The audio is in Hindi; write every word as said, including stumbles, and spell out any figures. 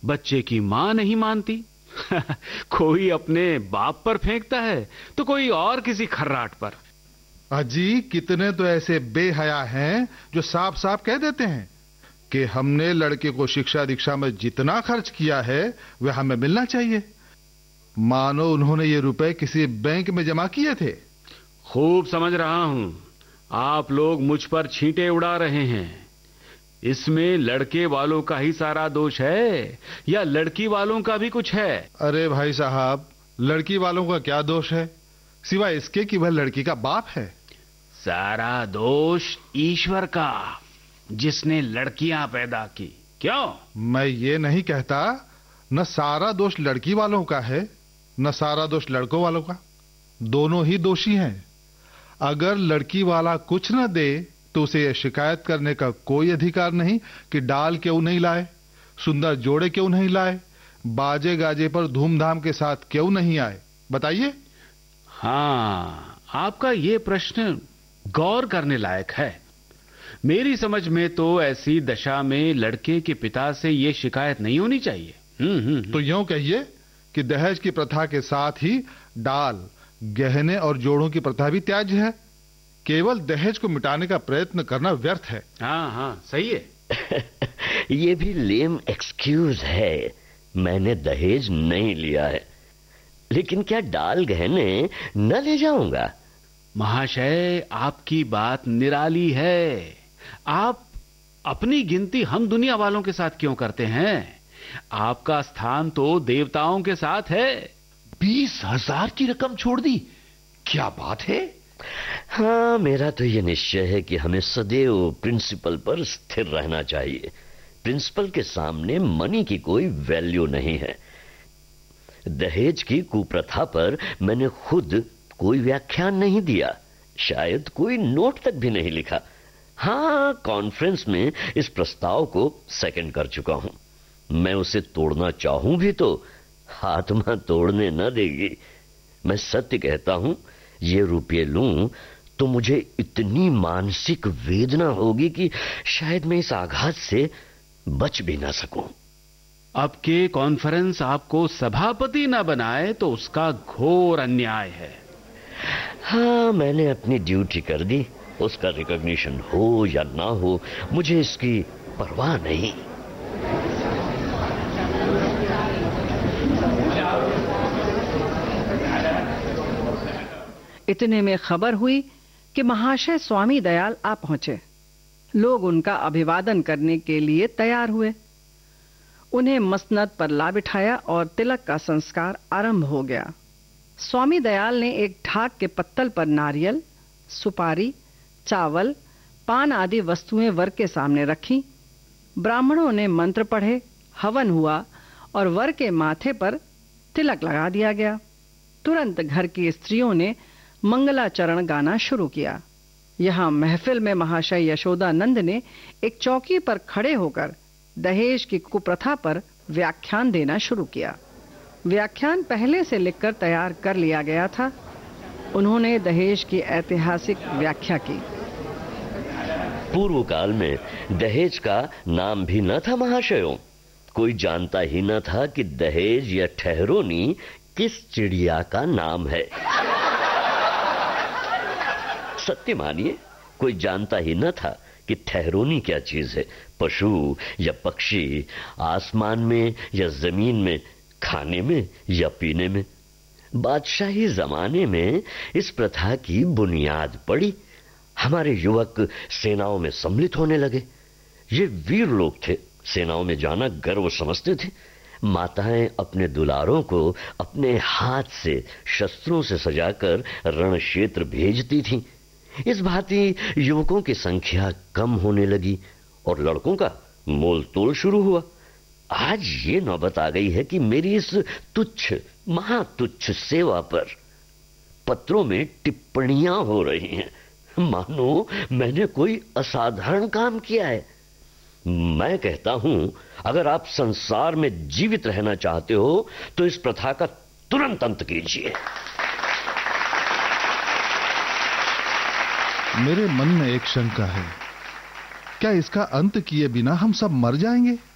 बच्चे की मां नहीं मानती। कोई अपने बाप पर फेंकता है तो कोई और किसी खर्राट पर। अजी, कितने तो ऐसे बेहया हैं जो साफ साफ कह देते हैं कि हमने लड़के को शिक्षा दीक्षा में जितना खर्च किया है वह हमें मिलना चाहिए, मानो उन्होंने ये रुपए किसी बैंक में जमा किए थे। खूब समझ रहा हूं, आप लोग मुझ पर छींटे उड़ा रहे हैं। इसमें लड़के वालों का ही सारा दोष है या लड़की वालों का भी कुछ है? अरे भाई साहब, लड़की वालों का क्या दोष है सिवाय इसके कि वह लड़की का बाप है। सारा दोष ईश्वर का, जिसने लड़कियां पैदा की। क्यों? मैं ये नहीं कहता न सारा दोष लड़की वालों का है न सारा दोष लड़कों वालों का, दोनों ही दोषी हैं। अगर लड़की वाला कुछ न दे तो उसे यह शिकायत करने का कोई अधिकार नहीं कि डाल क्यों नहीं लाए, सुंदर जोड़े क्यों नहीं लाए, बाजे गाजे पर धूमधाम के साथ क्यों नहीं आए। बताइए। हाँ, आपका ये प्रश्न गौर करने लायक है। मेरी समझ में तो ऐसी दशा में लड़के के पिता से ये शिकायत नहीं होनी चाहिए। हम्म हम्म तो यूं कहिए कि दहेज की प्रथा के साथ ही डाल, गहने और जोड़ों की प्रथा भी त्याज्य है। केवल दहेज को मिटाने का प्रयत्न करना व्यर्थ है। हाँ हाँ, सही है। ये भी लेम एक्सक्यूज है। मैंने दहेज नहीं लिया है, लेकिन क्या डाल गहने न ले जाऊंगा? महाशय, आपकी बात निराली है। आप अपनी गिनती हम दुनिया वालों के साथ क्यों करते हैं? आपका स्थान तो देवताओं के साथ है। बीस हजार की रकम छोड़ दी, क्या बात है? हाँ, मेरा तो ये निश्चय है कि हमें सदैव प्रिंसिपल पर स्थिर रहना चाहिए। प्रिंसिपल के सामने मनी की कोई वैल्यू नहीं है। दहेज की कुप्रथा पर मैंने खुद कोई व्याख्यान नहीं दिया, शायद कोई नोट तक भी नहीं लिखा। हाँ, कॉन्फ्रेंस में इस प्रस्ताव को सेकंड कर चुका हूं। मैं उसे तोड़ना चाहूं भी तो आत्मा तोड़ने न देगी। मैं सत्य कहता हूं, ये रुपये लूं तो मुझे इतनी मानसिक वेदना होगी कि शायद मैं इस आघात से बच भी ना सकूं। अब के कॉन्फ्रेंस आपको सभापति न बनाए तो उसका घोर अन्याय है। हाँ, मैंने अपनी ड्यूटी कर दी। उसका रिकॉग्निशन हो या ना हो, मुझे इसकी परवाह नहीं। इतने में खबर हुई कि महाशय स्वामी दयाल आ पहुंचे। लोग उनका अभिवादन करने के लिए तैयार हुए। उन्हें मसनद पर ला बिठाया और तिलक का संस्कार आरंभ हो गया। स्वामी दयाल ने एक ढाक के पत्तल पर नारियल, सुपारी, चावल, पान आदि वस्तुएं वर के सामने रखी। ब्राह्मणों ने मंत्र पढ़े, हवन हुआ और वर के माथे पर तिलक लगा दिया गया। तुरंत घर की स्त्रियों ने मंगलाचरण गाना शुरू किया। यहाँ महफिल में महाशय यशोदानंद ने एक चौकी पर खड़े होकर दहेज की कुप्रथा पर व्याख्यान देना शुरू किया। व्याख्यान पहले से लिखकर तैयार कर लिया गया था। उन्होंने दहेज की ऐतिहासिक व्याख्या की। पूर्व काल में दहेज का नाम भी न था महाशयों। कोई जानता ही न था कि दहेज या ठहरोनी किस चिड़िया का नाम है। सत्य मानिए, कोई जानता ही न था कि ठहरोनी क्या चीज है, पशु या पक्षी, आसमान में या जमीन में, खाने में या पीने में। बादशाही जमाने में इस प्रथा की बुनियाद पड़ी। हमारे युवक सेनाओं में सम्मिलित होने लगे। ये वीर लोग थे, सेनाओं में जाना गर्व समझते थे। माताएं अपने दुलारों को अपने हाथ से शस्त्रों से सजाकर रण क्षेत्र भेजती थीं। इस भांति युवकों की संख्या कम होने लगी और लड़कों का मोल तोल शुरू हुआ। आज ये नौबत आ गई है कि मेरी इस तुच्छ महातुच्छ सेवा पर पत्रों में टिप्पणियां हो रही हैं, मानो मैंने कोई असाधारण काम किया है। मैं कहता हूं, अगर आप संसार में जीवित रहना चाहते हो तो इस प्रथा का तुरंत अंत कीजिए। मेरे मन में एक शंका है, क्या इसका अंत किए बिना हम सब मर जाएंगे?